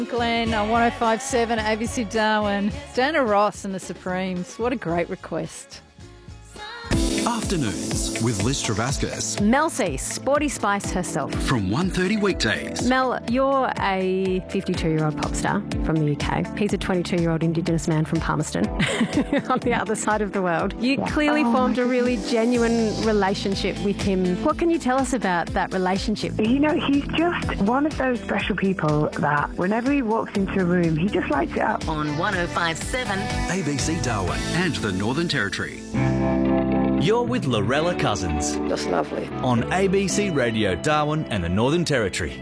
Glenn on 105.7 ABC Darwin. Dana Ross and the Supremes. What a great request. Afternoons with Liz Travascus Mel C, Sporty Spice herself. from 1:30 weekdays. Mel, you're a 52-year-old pop star from the UK. He's a 22-year-old Indigenous man from Palmerston on the other side of the world. You clearly formed a really genuine relationship with him. What can you tell us about that relationship? You know, he's just one of those special people that whenever he walks into a room, he just lights it up. On 105.7. ABC Darwin and the Northern Territory. You're with Lorella Cousins Just lovely. on ABC Radio Darwin and the Northern Territory.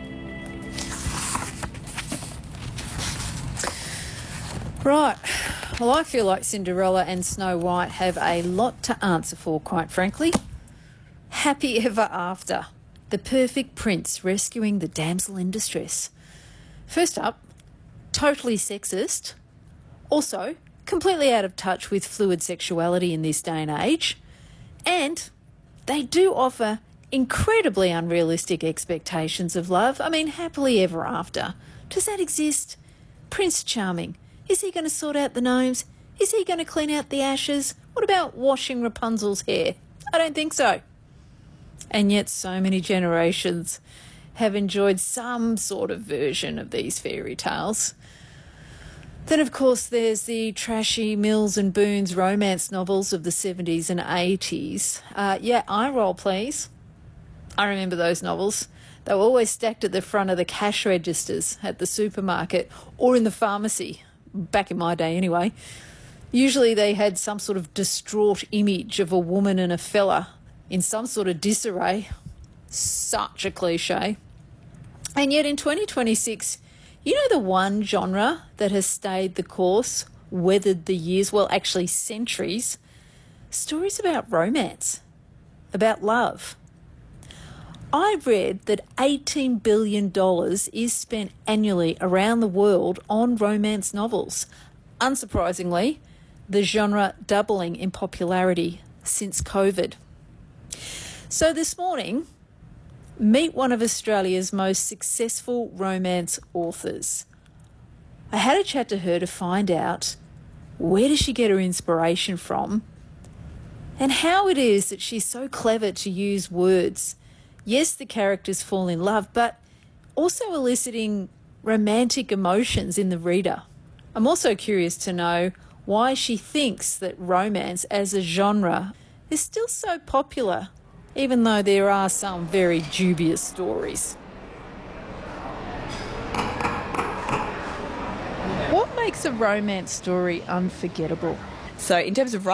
Right. Well, I feel like Cinderella and Snow White have a lot to answer for, quite frankly. Happy ever after. The perfect prince rescuing the damsel in distress. First up, totally sexist. Also, completely out of touch with fluid sexuality in this day and age. And they do offer incredibly unrealistic expectations of love. I mean, happily ever after. Does that exist? Prince Charming. Is he going to sort out the gnomes? Is he going to clean out the ashes? What about washing Rapunzel's hair? I don't think so. And yet so many generations have enjoyed some sort of version of these fairy tales. Then, of course, there's the trashy Mills and Boons romance novels of the 70s and 80s. Eye roll, please. I remember those novels. They were always stacked at the front of the cash registers at the supermarket or in the pharmacy, back in my day anyway. Usually they had some sort of distraught image of a woman and a fella in some sort of disarray. Such a cliche. And yet in 2026... you know the one genre that has stayed the course, weathered the years, well, actually centuries? Stories about romance, about love. I read that $18 billion is spent annually around the world on romance novels. Unsurprisingly, the genre doubling in popularity since COVID. So this morning, meet one of Australia's most successful romance authors. I had a chat to her to find out where does she get her inspiration from and how it is that she's so clever to use words. Yes, the characters fall in love, but also eliciting romantic emotions in the reader. I'm also curious to know why she thinks that romance as a genre is still so popular, even though there are some very dubious stories. What makes a romance story unforgettable? So in terms of